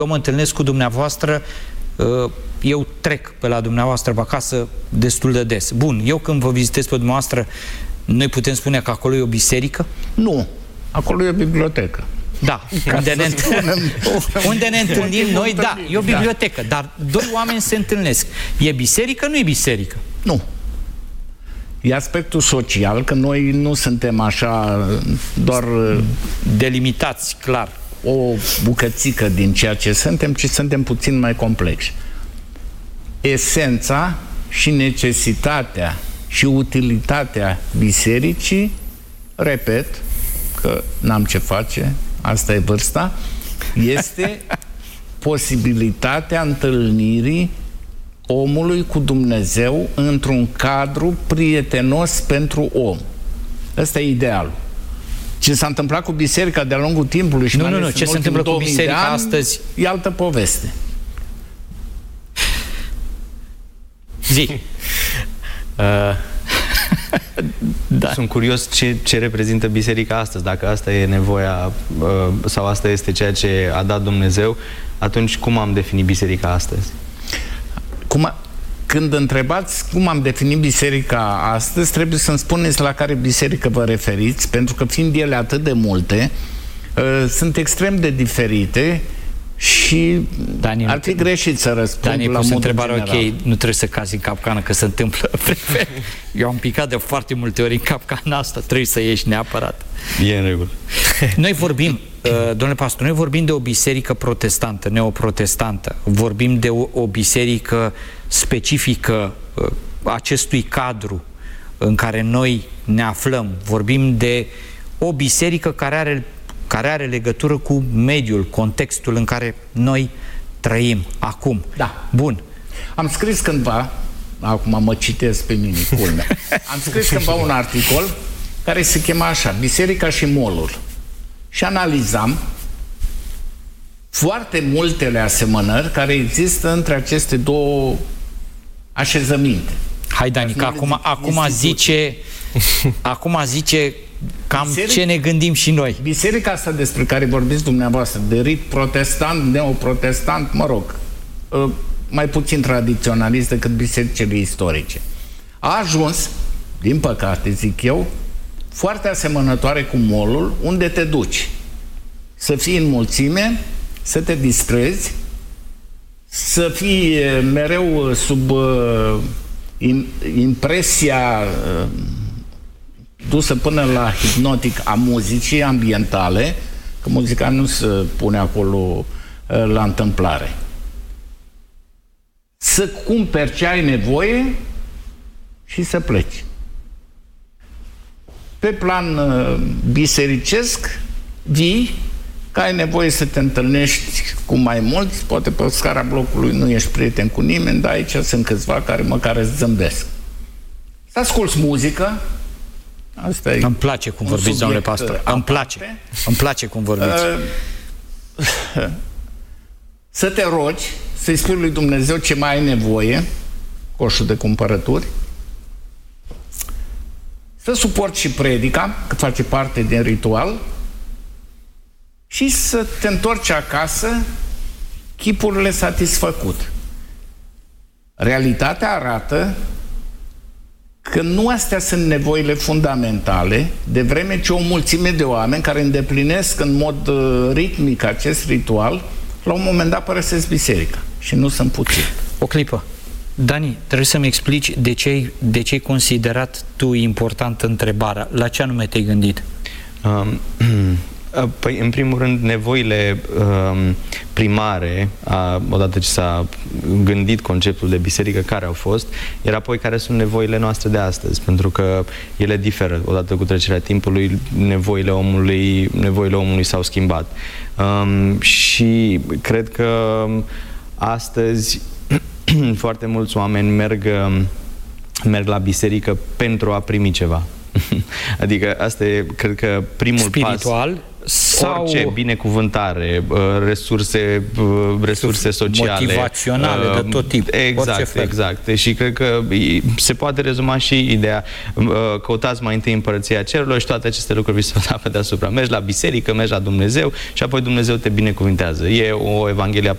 Eu mă întâlnesc cu dumneavoastră, eu trec pe la dumneavoastră pe acasă destul de des. Bun, eu când vă vizitez pe dumneavoastră, noi putem spune că acolo e o biserică? Nu, acolo e o bibliotecă. Da, unde ne întâlnim noi, da, e o bibliotecă, dar doi oameni se întâlnesc. E biserică, nu e biserică? Nu. E aspectul social, că noi nu suntem așa doar delimitați, clar, o bucățică din ceea ce suntem, ci suntem puțin mai complexi. Esența și necesitatea și utilitatea bisericii, repet, că n-am ce face, asta e vârsta, este posibilitatea întâlnirii omului cu Dumnezeu într-un cadru prietenos pentru om. Ăsta e idealul. Ce s-a întâmplat cu biserica de-a lungul timpului și nu, ce se întâmplă cu biserica astăzi e altă poveste. Zi. Da. Sunt curios ce reprezintă biserica astăzi. Dacă asta e nevoia sau asta este ceea ce a dat Dumnezeu, atunci cum am definit biserica astăzi? Când întrebați cum am definit biserica astăzi, trebuie să-mi spuneți la care biserică vă referiți, pentru că fiind ele atât de multe, sunt extrem de diferite și Dani, ar fi greșit să răspund Dani, la modul întrebare, general. ok, nu trebuie să cazi în capcană, că se întâmplă. Eu am picat de foarte multe ori în capcana asta, trebuie să ieși neapărat. E în regulă. Noi vorbim, domnule pastor, noi vorbim de o biserică protestantă, neoprotestantă. Vorbim de o biserică specifică acestui cadru în care noi ne aflăm. Vorbim de o biserică care are legătură cu mediul, contextul în care noi trăim acum. Da. Bun. Am scris cândva, acum mă citesc pe mine, culmea, am scris cândva un articol care se chema așa, Biserica și molul. Și analizam foarte multele asemănări care există între aceste două așezăminte. Hai, Dani, că acum zice cam ce ne gândim și noi. Biserica asta despre care vorbiți dumneavoastră, de rit protestant, neoprotestant, mă rog, mai puțin tradiționalist decât bisericile istorice, a ajuns, din păcate zic eu, foarte asemănătoare cu molul, unde te duci. Să fii în mulțime, să te distrezi, să fii mereu sub impresia dusă până la hipnotic a muzicii ambientale, că muzica nu se pune acolo la întâmplare. Să cumperi ce ai nevoie și să pleci. Pe plan bisericesc, vii, că ai nevoie să te întâlnești cu mai mulți, poate pe scara blocului nu ești prieten cu nimeni, dar aici sunt câțiva care măcar îți zâmbesc. Să asculți muzică, asta e. Îmi place cum vorbiți, domnule pastor. Îmi place cum vorbiți. Să te rogi, să-i spui lui Dumnezeu ce mai ai nevoie, coșul de cumpărături, să suporți și predica, că face parte din ritual, și să te întorci acasă chipurile satisfăcut. Realitatea arată că nu astea sunt nevoile fundamentale, de vreme ce o mulțime de oameni care îndeplinesc în mod ritmic acest ritual, la un moment dat părăsesc biserica. Și nu sunt puțini. O clipă. Dani, trebuie să-mi explici de ce ai considerat tu importantă întrebarea. La ce anume te-ai gândit? Păi, în primul rând, nevoile primare, odată ce s-a gândit conceptul de biserică, care au fost, iar apoi care sunt nevoile noastre de astăzi, pentru că ele diferă. Odată cu trecerea timpului, nevoile omului s-au schimbat. Și cred că astăzi foarte mulți oameni merg la biserică pentru a primi ceva. Adică asta e, cred că, primul spiritual, pas sau orice binecuvântare, resurse sociale, motivaționale de tot tip. Exact. Și cred că se poate rezuma și ideea: căutați mai întâi împărăția cerurilor și toate aceste lucruri vi se vor da pe deasupra. Mergi la biserică, mergi la Dumnezeu și apoi Dumnezeu te binecuvintează. E o Evanghelie